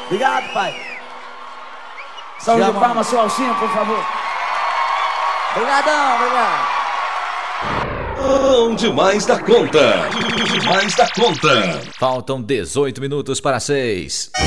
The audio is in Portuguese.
Obrigado, pai. Salve de palmas, seu Alcinho, por favor. Obrigadão, obrigado. Bom demais da conta. Demais da conta. Faltam 18 minutos para 6.